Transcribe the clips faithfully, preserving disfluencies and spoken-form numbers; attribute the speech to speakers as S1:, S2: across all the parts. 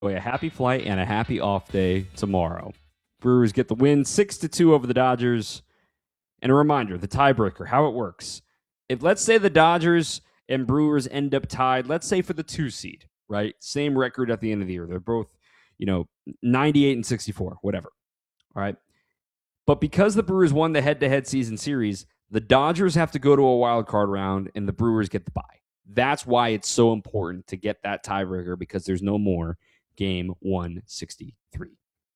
S1: a happy flight and a happy off day tomorrow. Brewers get the win six to two over the Dodgers. And a reminder, the tiebreaker, how it works. If, let's say, the Dodgers and Brewers end up tied, let's say for the two seed, right? Same record at the end of the year. They're both, you know, ninety-eight and sixty-four, whatever. All right. But because the Brewers won the head-to-head season series, the Dodgers have to go to a wild card round and the Brewers get the bye. That's why it's so important to get that tiebreaker, because there's no more game one sixty-three.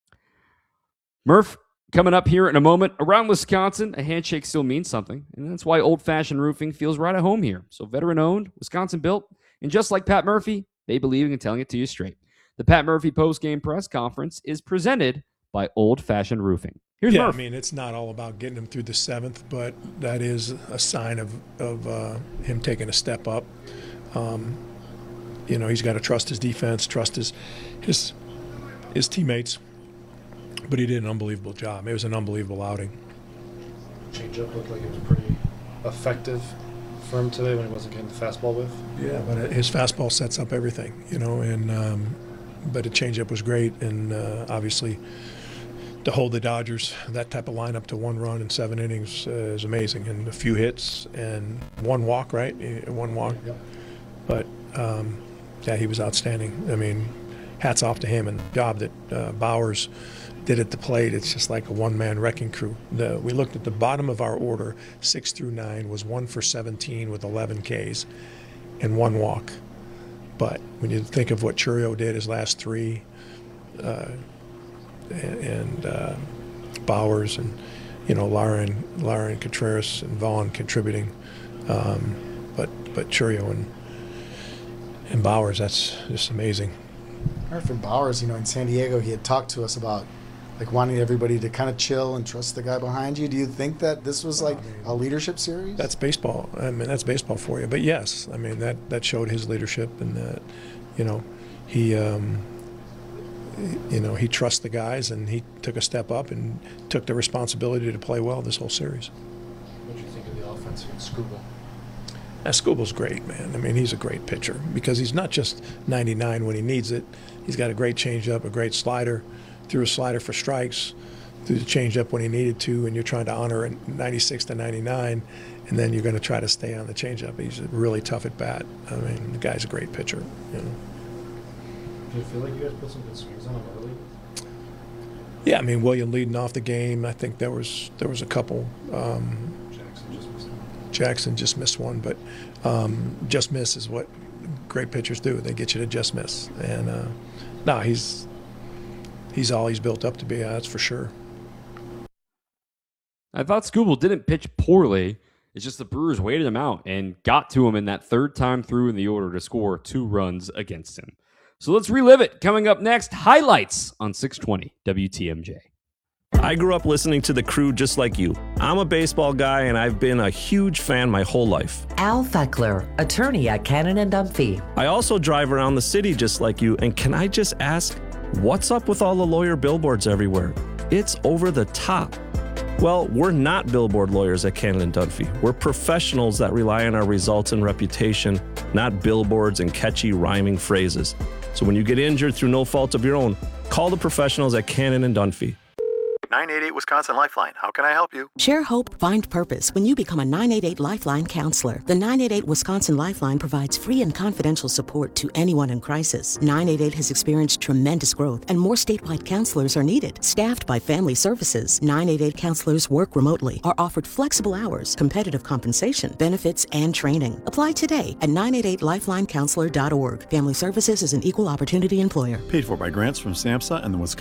S1: Murph, coming up here in a moment. Around Wisconsin, a handshake still means something, and that's why Old Fashioned Roofing feels right at home here. So veteran-owned, Wisconsin-built, and just like Pat Murphy, they believe in telling it to you straight. The Pat Murphy post-game press conference is presented by Old Fashioned Roofing. Here's
S2: yeah,
S1: Murph.
S2: I mean, it's not all about getting him through the seventh, but that is a sign of, of uh, him taking a step up. Um, you know, he's got to trust his defense, trust his, his, his teammates. But he did an unbelievable job. It was an unbelievable outing.
S3: Changeup looked like it was pretty effective for him today when he wasn't getting the fastball with.
S2: Yeah, but his fastball sets up everything, you know. And um, but the changeup was great, and uh, obviously to hold the Dodgers, that type of lineup, to one run in seven innings uh, is amazing. And a few hits and one walk, right? One walk.
S3: Yep.
S2: But um, yeah, he was outstanding. I mean, hats off to him and the job that uh, Bowers did at the plate. It's just like a one-man wrecking crew. The, we looked at the bottom of our order, six through nine, was one for seventeen with eleven Ks and one walk. But when you think of what Chourio did his last three, uh, and, and uh, Bowers and, you know, Lara and, Lara and Contreras and Vaughn contributing, um, but but Chourio and, and Bowers, that's just amazing.
S4: I heard from Bowers, you know, in San Diego, he had talked to us about like wanting everybody to kind of chill and trust the guy behind you. Do you think that this was like a leadership series?
S2: That's baseball. I mean, that's baseball for you. But yes, I mean, that, that showed his leadership, and that, you know, he, um, you know, he trusts the guys, and he took a step up and took the responsibility to play well this whole series.
S3: What do you think of the offense against Skubal?
S2: Now, Skubal's great, man. I mean, he's a great pitcher because he's not just ninety-nine when he needs it. He's got a great changeup, a great slider, threw a slider for strikes, threw the changeup when he needed to, and you're trying to honor a ninety-six to ninety-nine, and then you're going to try to stay on the changeup. He's really tough at bat. I mean, the guy's a great pitcher. You know.
S3: Do you feel like you guys put some good swings on him early?
S2: Yeah, I mean, William leading off the game. I think there was there was a couple. Um,
S3: Jackson just missed one.
S2: Jackson just missed one, but um, just miss is what great pitchers do. They get you to just miss. And uh, no, he's he's all he's built up to be. That's for sure.
S1: I thought Skubal didn't pitch poorly. It's just the Brewers waited him out and got to him in that third time through in the order to score two runs against him. So let's relive it. Coming up next, highlights on six twenty W T M J.
S5: I grew up listening to The Crew just like you. I'm a baseball guy, and I've been a huge fan my whole life.
S6: Al Feckler, attorney at Cannon and Dunphy.
S5: I also drive around the city just like you, and can I just ask, what's up with all the lawyer billboards everywhere? It's over the top. Well, we're not billboard lawyers at Cannon and Dunphy. We're professionals that rely on our results and reputation, not billboards and catchy rhyming phrases. So when you get injured through no fault of your own, call the professionals at Cannon and Dunphy.
S7: nine eight eight Wisconsin Lifeline. How can I help you?
S8: Share hope, find purpose when you become a nine eight eight Lifeline counselor. The nine eight eight Wisconsin Lifeline provides free and confidential support to anyone in crisis. nine eight eight has experienced tremendous growth, and more statewide counselors are needed. Staffed by Family Services, nine eight eight counselors work remotely, are offered flexible hours, competitive compensation, benefits, and training. Apply today at nine eight eight lifeline counselor dot org. Family Services is an equal opportunity employer.
S9: Paid for by grants from SAMHSA and the Wisconsin